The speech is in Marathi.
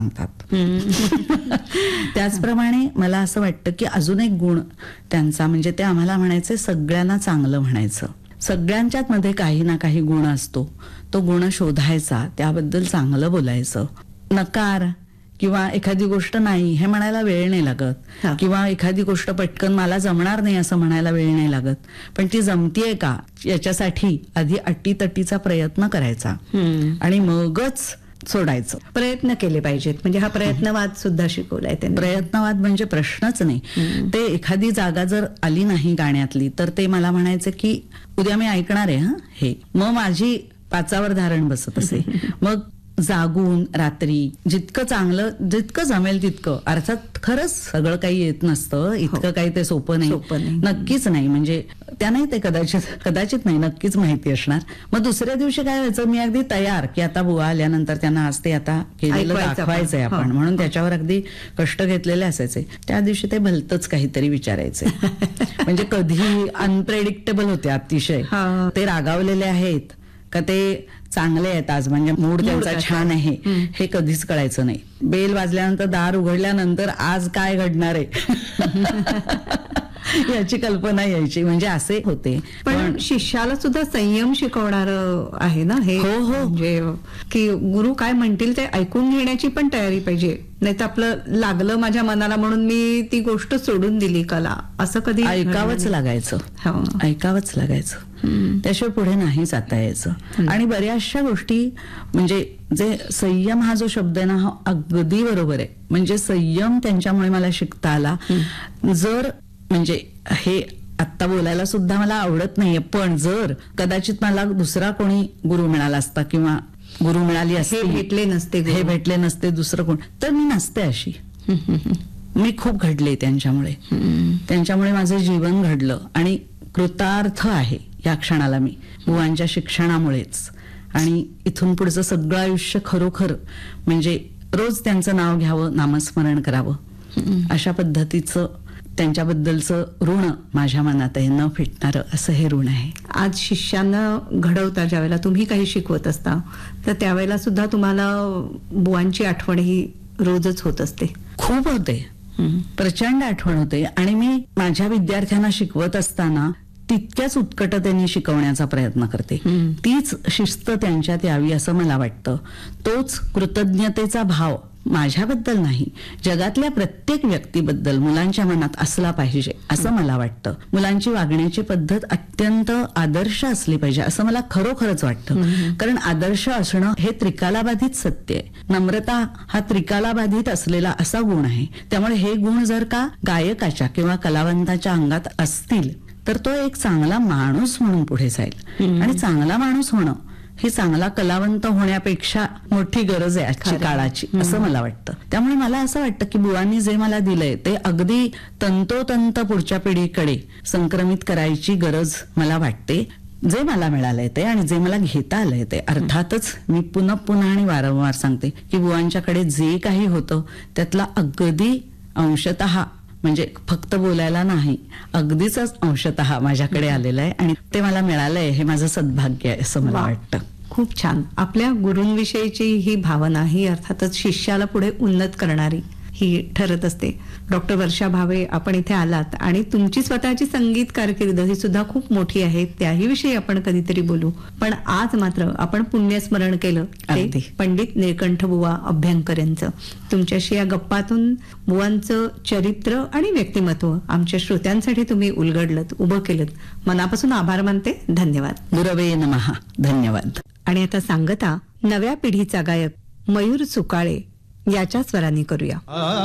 सांगतात. त्याचप्रमाणे मला असं वाटतं की अजून एक गुण त्यांचा म्हणजे ते आम्हाला म्हणायचे सगळ्यांना चांगलं म्हणायचं. सगळ्यांच्यात मध्ये काही ना काही गुण असतो, तो गुण शोधायचा, त्याबद्दल चांगलं बोलायचं. नकार किंवा एखादी गोष्ट नाही हे म्हणायला वेळ नाही लागत, किंवा एखादी गोष्ट पटकन मला जमणार नाही असं म्हणायला वेळ नाही लागत, पण ती जमतीये का याच्यासाठी आधी अटीतटीचा प्रयत्न करायचा आणि मगच सोडायचं. प्रयत्न केले पाहिजेत. म्हणजे हा प्रयत्नवाद सुद्धा शिकवलाय त्यांनी. प्रयत्नवाद म्हणजे प्रश्नच नाही. ते एखादी जागा जर आली नाही गाण्यातली तर ते मला म्हणायचं की उद्या मी ऐकणार आहे हे. मग माझी पाचावर धारण बसत असे. मग जागून रात्री जितकं चांगलं जितकं जमेल तितकं, अर्थात खरंच सगळं काही येत नसतं, इतकं काही ते सोपं नाही, नक्कीच नाही. म्हणजे त्यांनाही ते कदाचित नाही, नक्कीच माहिती असणार. मग दुसऱ्या दिवशी काय व्हायचं, मी अगदी तयार की आता बुवा आल्यानंतर त्यांना आज ते आता केलेलं दाखवायचंय आपण, म्हणून त्याच्यावर अगदी कष्ट घेतलेले असायचे. त्या दिवशी ते भलतंच काहीतरी विचारायचे. म्हणजे कधी अनप्रेडिक्टेबल होते अतिशय. ते रागावलेले आहेत का ते चांगले आहेत आज, म्हणजे मूड त्यांचा छान आहे हे कधीच कळायचं नाही. बेल वाजल्यानंतर दार उघडल्यानंतर आज काय घडणार आहे याची कल्पना यायची. म्हणजे असे होते. पण शिष्याला सुद्धा संयम शिकवणार आहे ना हे. हो हो. म्हणजे की गुरु काय म्हणतील ते ऐकून घेण्याची पण तयारी पाहिजे. नाही तर आपलं लागलं माझ्या मनाला म्हणून मी ती गोष्ट सोडून दिली कला, असं कधी ऐकावंच लागायचं. ऐकावंच लागायचं, त्याशिवाय पुढे नाही जाता यायचं. आणि बऱ्याचशा गोष्टी म्हणजे जे संयम हा जो शब्द आहे ना, हा अगदी बरोबर आहे. म्हणजे संयम त्यांच्यामुळे मला शिकता आला. जर म्हणजे हे आत्ता बोलायला सुद्धा मला आवडत नाहीये, पण जर कदाचित मला दुसरा कोणी गुरु मिळाला असता किंवा गुरु मिळाली असते, हे भेटले नसते दुसरं कोण, तर मी नसते अशी. मी खूप घडले त्यांच्यामुळे. त्यांच्यामुळे माझं जीवन घडलं आणि कृतार्थ आहे या क्षणाला मी बुवांच्या शिक्षणामुळेच. आणि इथून पुढचं सगळं आयुष्य खरोखर म्हणजे रोज त्यांचं नाव घ्यावं, नामस्मरण करावं, अशा पद्धतीचं त्यांच्याबद्दलचं ऋण माझ्या मनात आहे, न फिटणारं असं हे ऋण आहे. आज शिष्यांना घडवता ज्यावेळेला तुम्ही काही शिकवत असता, तर त्यावेळेला सुद्धा तुम्हाला बुवांची आठवण ही रोजच होत असते. खूप होते, प्रचंड आठवण होते. आणि मी माझ्या विद्यार्थ्यांना शिकवत असताना तितक्याच उत्कटतेने शिकवण्याचा प्रयत्न करते. तीच शिस्त त्यांच्यात यावी असं मला वाटतं. तोच कृतज्ञतेचा भाव माझ्याबद्दल नाही, जगातल्या प्रत्येक व्यक्तीबद्दल मुलांच्या मनात असला पाहिजे असं मला वाटतं. मुलांची वागण्याची पद्धत अत्यंत आदर्श असली पाहिजे असं मला खरोखरच वाटतं. कारण आदर्श असणं हे त्रिकालाबाधित सत्य आहे. नम्रता हा त्रिकालाबाधित असलेला असा गुण आहे. त्यामुळे हे गुण जर का गायकाच्या किंवा कलावंताच्या अंगात असतील तर तो एक चांगला माणूस म्हणून पुढे जाईल. आणि चांगला माणूस होणं ही चांगला कलावंत होण्यापेक्षा मोठी गरज आहे आजची काळाची, असं मला वाटतं. त्यामुळे मला असं वाटतं की बुवांनी जे मला दिलंय ते अगदी तंतोतंत पुढच्या पिढीकडे संक्रमित करायची गरज मला वाटते. जे मला मिळालंय ते आणि जे मला घेता आलंय ते, अर्थातच मी पुन्हा पुन्हा आणि वारंवार सांगते की बुवांच्याकडे जे काही होतं त्यातला अगदी अंशतः, म्हणजे फक्त बोलायला नाही, अगदीच अंशतः माझ्याकडे आलेलं आहे आणि ते मला मिळालंय हे माझं सद्भाग्य आहे असं मला वाटतं. खूप छान. आपल्या गुरूंविषयीची ही भावना ही अर्थातच शिष्याला पुढे उन्नत करणारी ही ठरत असते. डॉक्टर वर्षा भावे, आपण इथे आलात आणि तुमची स्वतःची संगीत कारकीर्द ही सुद्धा खूप मोठी आहे, त्याही विषयी आपण कधीतरी बोलू. पण आज मात्र आपण पुण्यस्मरण केलं ते पंडित निळकंठ बुवा अभ्यंकर यांचं. तुमच्याशी या गप्पातून बुवांचं चरित्र आणि व्यक्तिमत्व आमच्या श्रोत्यांसाठी तुम्ही उलगडलत, उभं केलं. मनापासून आभार मानते. धन्यवाद. गुरवे नमः. धन्यवाद. आणि आता सांगता नव्या पिढीचा गायक मयूर सुकाळे याच्या स्वरांनी करूया.